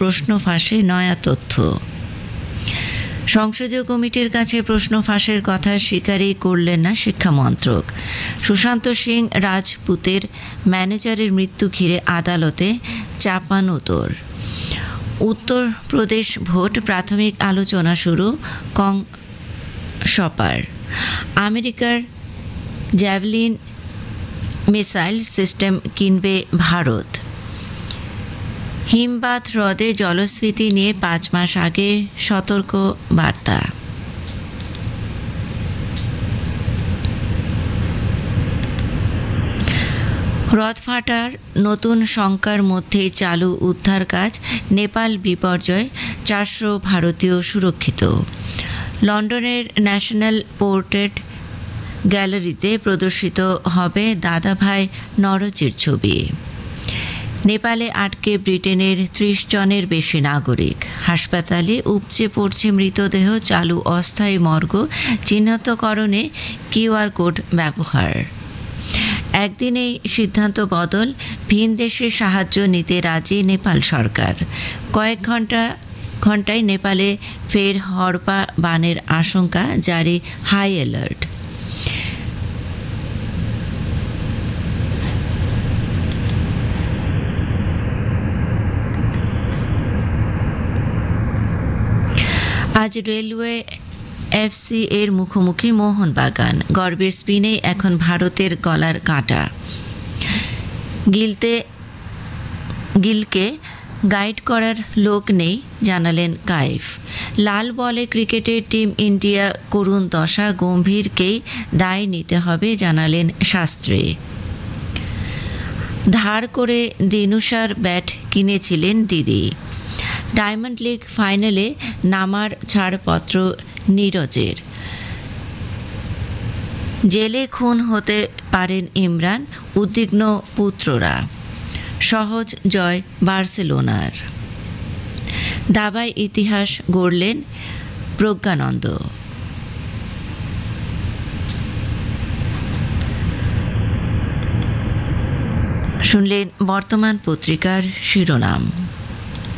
প্রশ্ন ফাঁসে নয়া তথ্য। সংসদীয় কমিটির কাছে প্রশ্ন ফাঁসের কথা স্বীকারই করলেন না শিক্ষামন্ত্রক। সুশান্ত সিং রাজপুতের ম্যানেজারের মৃত্যু ঘিরে আদালতে চাপানোতর। উত্তরপ্রদেশ ভোট প্রাথমিক আলোচনা শুরু কংসপার। আমেরিকার জ্যাভলিন মিসাইল সিস্টেম কিনবে ভারত। হিমবাত হ্রদে জলস্ফীতি নিয়ে 5 মাস আগে সতর্ক বার্তা। হ্রদ ফাটার নতুন শঙ্কার মধ্যেই চালু উদ্ধার কাজ। নেপাল বিপর্যয়, 400 ভারতীয় সুরক্ষিত। লন্ডনের ন্যাশনাল পোর্ট্রেট গ্যালারিতে প্রদর্শিত হবে দাদাভাই নওরোজির ছবি। নেপালে আটকে ব্রিটেনের 30 জনের বেশি নাগরিক। হাসপাতালে উপচে পড়ছে মৃতদেহ। চালু অস্থায়ী মর্গ। চিহ্নিতকরণে কিউআর কোড ব্যবহার। একদিনেই সিদ্ধান্ত বদল। ভিন দেশে সাহায্য নিতে রাজি নেপাল সরকার। কয়েক ঘন্টায় নেপালে ফের হড়পা বানের আশঙ্কা, জারি হাই অ্যালার্ট। আজ রেলওয়ে এফসি এর মুখোমুখি মোহনবাগান। গর্বের স্পিনে এখন ভারতের গলার কাঁটা। গিলকে গাইড করার লোক নেই, জানালেন কাইফ। লাল বলে ক্রিকেটের টিম ইন্ডিয়া করুণ দশা, গম্ভীরকেই দায় নিতে হবে, জানালেন শাস্ত্রী। ধার করে দিনুসার ব্যাট কিনেছিলেন দিদি। ডায়মন্ড লিগ ফাইনালে নামার ছাড়পত্র নীরজের। জেলে খুন হতে পারেন ইমরান, উদ্বিগ্ন পুত্ররা। সহজ জয় বার্সেলোনার। দাবায় ইতিহাস গড়লেন প্রজ্ঞানন্দ। শুনলেন বর্তমান পত্রিকার শিরোনাম।